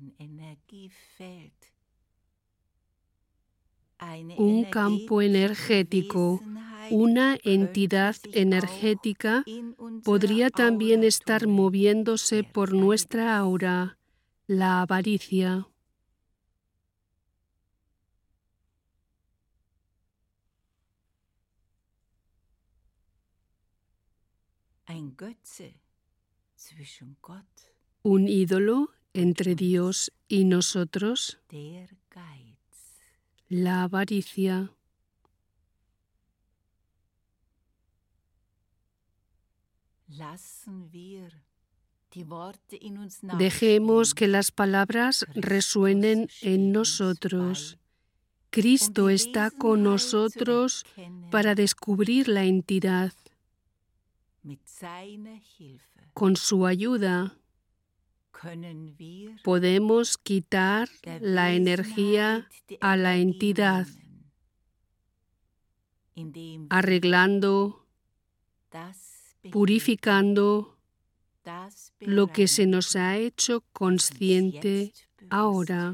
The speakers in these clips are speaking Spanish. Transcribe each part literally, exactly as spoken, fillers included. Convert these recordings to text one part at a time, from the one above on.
Un campo energético, una entidad energética, podría también estar moviéndose por nuestra aura, la avaricia. Un ídolo entre Dios y nosotros, la avaricia. Dejemos que las palabras resuenen en nosotros. Cristo está con nosotros para descubrir la entidad. Con su ayuda podemos quitar la energía a la entidad, arreglando, purificando lo que se nos ha hecho consciente ahora.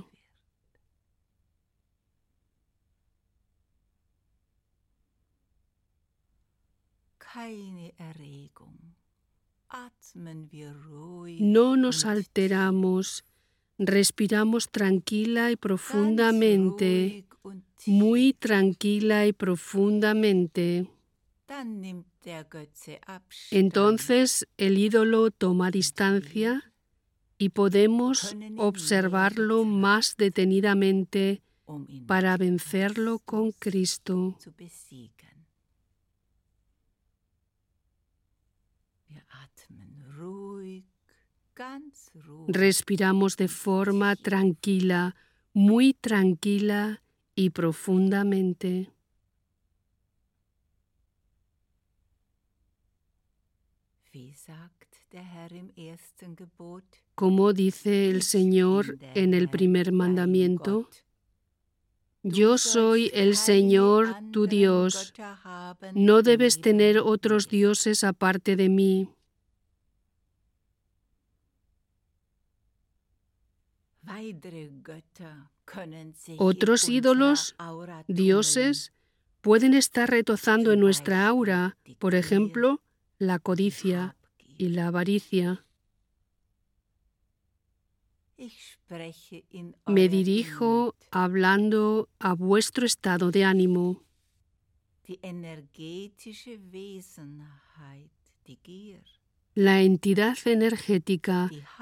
No nos alteramos, respiramos tranquila y profundamente, muy tranquila y profundamente. Entonces el ídolo toma distancia y podemos observarlo más detenidamente para vencerlo con Cristo. Respiramos de forma tranquila, muy tranquila y profundamente. Como dice el Señor en el primer mandamiento, yo soy el Señor tu Dios, no debes tener otros dioses aparte de mí. Otros ídolos, dioses, pueden estar retozando en nuestra aura, por ejemplo, la codicia y la avaricia. Me dirijo hablando a vuestro estado de ánimo. La entidad energética